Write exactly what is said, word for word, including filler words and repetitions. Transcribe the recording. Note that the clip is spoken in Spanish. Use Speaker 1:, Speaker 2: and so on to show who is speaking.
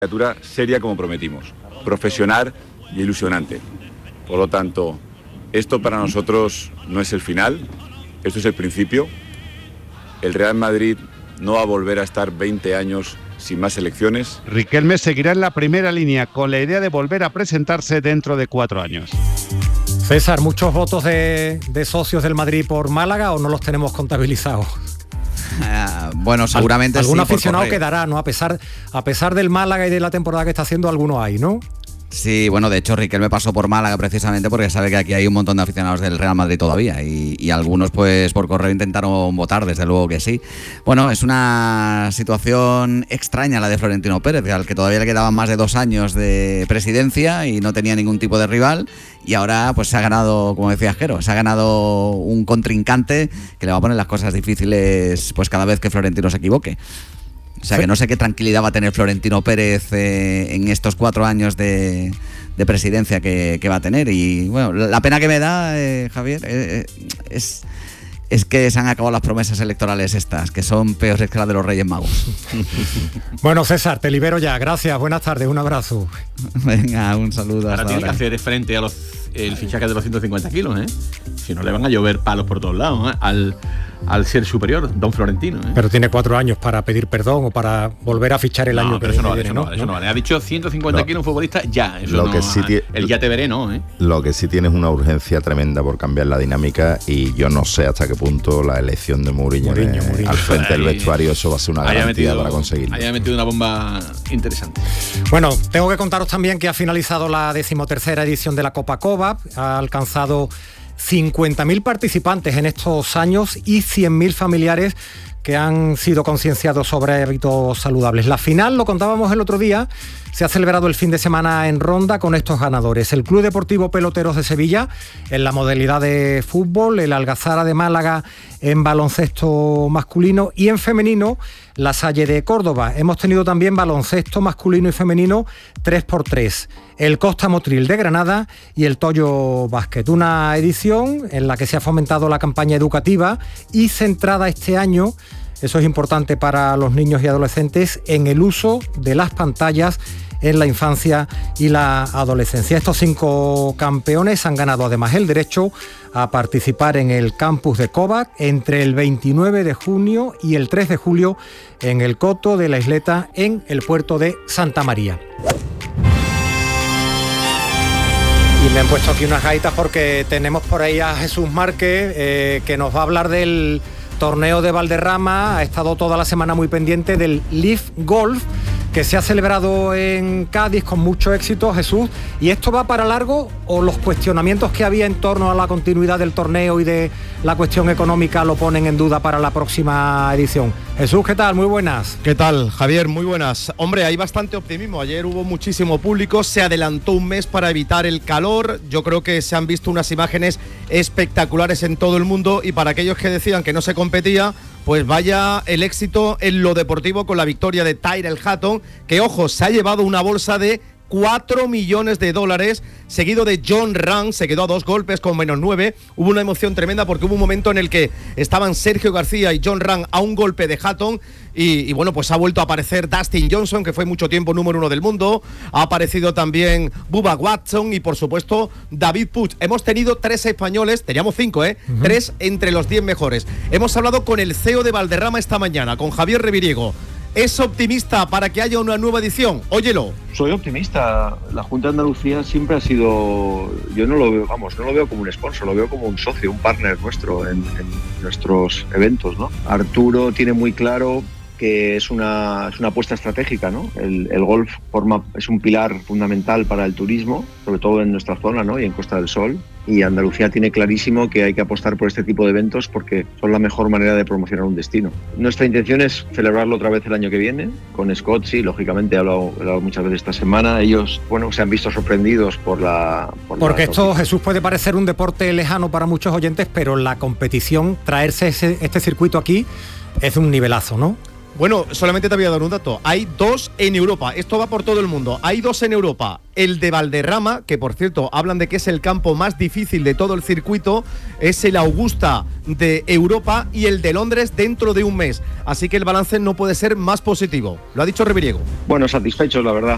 Speaker 1: candidatura seria como prometimos, profesional y ilusionante. Por lo tanto, esto para nosotros no es el final, esto es el principio. El Real Madrid no va a volver a estar veinte años sin más elecciones.
Speaker 2: Riquelme seguirá en la primera línea con la idea de volver a presentarse dentro de cuatro años.
Speaker 3: César, ¿muchos votos de, de socios del Madrid por Málaga o no los tenemos contabilizados?
Speaker 4: Uh, bueno, seguramente
Speaker 3: Al, algún
Speaker 4: sí,
Speaker 3: aficionado quedará, ¿no? A pesar, a pesar del Málaga y de la temporada que está haciendo, algunos hay, ¿no?
Speaker 4: Sí, bueno, de hecho Riquelme pasó por Málaga precisamente porque sabe que aquí hay un montón de aficionados del Real Madrid todavía y, y algunos pues por correo intentaron votar, desde luego que sí. Bueno, es una situación extraña la de Florentino Pérez, al que todavía le quedaban más de dos años de presidencia y no tenía ningún tipo de rival, y ahora pues se ha ganado, como decía Jero, se ha ganado un contrincante que le va a poner las cosas difíciles pues cada vez que Florentino se equivoque. O sea, que no sé qué tranquilidad va a tener Florentino Pérez eh, en estos cuatro años de, de presidencia que, que va a tener. Y bueno, la pena que me da, eh, Javier, eh, es, es que se han acabado las promesas electorales estas, que son peores que las de los Reyes Magos.
Speaker 3: Bueno, César, te libero ya. Gracias, buenas tardes, un abrazo.
Speaker 4: Venga, un saludo.
Speaker 5: Ahora tiene que hacer frente a los, el fichaje de los ciento cincuenta kilos, ¿eh? Si no, le van a llover palos por todos lados, ¿eh? Al... al ser superior, don Florentino, ¿eh?
Speaker 3: Pero tiene cuatro años para pedir perdón o para volver a fichar el
Speaker 5: no,
Speaker 3: año que
Speaker 5: eso no
Speaker 3: viene,
Speaker 5: vale, eso
Speaker 3: ¿no?
Speaker 5: no vale, eso no vale. Ha dicho ciento cincuenta
Speaker 6: no.
Speaker 5: kilos un futbolista ya. Eso
Speaker 6: lo
Speaker 5: no,
Speaker 6: que sí tiene,
Speaker 5: el ya te veré, no, ¿eh?
Speaker 6: Lo que sí tiene es una urgencia tremenda por cambiar la dinámica y yo no sé hasta qué punto la elección de Mourinho,
Speaker 3: Mourinho,
Speaker 6: eh,
Speaker 3: Mourinho.
Speaker 6: al frente del
Speaker 5: Ahí,
Speaker 6: vestuario, eso va a ser una garantía
Speaker 5: metido,
Speaker 6: para conseguirlo.
Speaker 5: Haya metido una bomba interesante.
Speaker 3: Bueno, tengo que contaros también que ha finalizado la decimotercera edición de la Copa Cova, ha alcanzado cincuenta mil participantes en estos años y cien mil familiares que han sido concienciados sobre hábitos saludables. La final, lo contábamos el otro día, se ha celebrado el fin de semana en Ronda con estos ganadores. El Club Deportivo Peloteros de Sevilla en la modalidad de fútbol, el Algazara de Málaga en baloncesto masculino y en femenino la Salle de Córdoba. Hemos tenido también baloncesto masculino y femenino tres por tres. El Costa Motril de Granada y el Toyo Básquet. Una edición en la que se ha fomentado la campaña educativa y centrada este año, eso es importante para los niños y adolescentes, en el uso de las pantallas en la infancia y la adolescencia. Estos cinco campeones han ganado además el derecho a participar en el campus de Covac entre el veintinueve de junio y el tres de julio en el Coto de la Isleta en el puerto de Santa María. Y me han puesto aquí unas gaitas porque tenemos por ahí a Jesús Márquez eh, que nos va a hablar del torneo de Valderrama. Ha estado toda la semana muy pendiente del Leaf Golf que se ha celebrado en Cádiz con mucho éxito, Jesús. ¿Y esto va para largo o los cuestionamientos que había en torno a la continuidad del torneo y de la cuestión económica lo ponen en duda para la próxima edición? Jesús, ¿qué tal? Muy buenas.
Speaker 7: ¿Qué tal, Javier? Muy buenas. Hombre, hay bastante optimismo. Ayer hubo muchísimo público, se adelantó un mes para evitar el calor. Yo creo que se han visto unas imágenes espectaculares en todo el mundo y para aquellos que decían que no se competía, pues vaya el éxito en lo deportivo con la victoria de Tyrrell Hatton, que, ojo, se ha llevado una bolsa de cuatro millones de dólares, seguido de Jon Rahm, se quedó a dos golpes con menos nueve. Hubo una emoción tremenda porque hubo un momento en el que estaban Sergio García y Jon Rahm a un golpe de Hatton y, y bueno, pues ha vuelto a aparecer Dustin Johnson, que fue mucho tiempo número uno del mundo, ha aparecido también Bubba Watson y por supuesto David Puig. Hemos tenido tres españoles, teníamos cinco, ¿eh? Uh-huh. Tres entre los diez mejores. Hemos hablado con el C E O de Valderrama esta mañana, con Javier Reviriego. ¿Es optimista para que haya una nueva edición? Óyelo.
Speaker 8: Soy optimista. La Junta de Andalucía siempre ha sido... Yo no lo veo, vamos, no lo veo como un sponsor, lo veo como un socio, un partner nuestro en, en nuestros eventos, ¿no? Arturo tiene muy claro que es una, es una apuesta estratégica, ¿no? El, el golf forma, es un pilar fundamental para el turismo, sobre todo en nuestra zona, ¿no? Y en Costa del Sol. Y Andalucía tiene clarísimo que hay que apostar por este tipo de eventos porque son la mejor manera de promocionar un destino. Nuestra intención es celebrarlo otra vez el año que viene, con Scott, sí, lógicamente he hablado, he hablado muchas veces esta semana. Ellos, bueno, se han visto sorprendidos por la... Por
Speaker 3: porque
Speaker 8: la
Speaker 3: esto,
Speaker 8: noticia.
Speaker 3: Jesús, puede parecer un deporte lejano para muchos oyentes, pero la competición, traerse ese, este circuito aquí, es un nivelazo, ¿no?
Speaker 7: Bueno, solamente te voy a dar un dato. Hay dos en Europa. Esto va por todo el mundo. Hay dos en Europa. El de Valderrama, que por cierto hablan de que es el campo más difícil de todo el circuito, es el Augusta de Europa, y el de Londres dentro de un mes. Así que el balance no puede ser más positivo. Lo ha dicho Reviriego.
Speaker 8: Bueno, satisfechos, la verdad.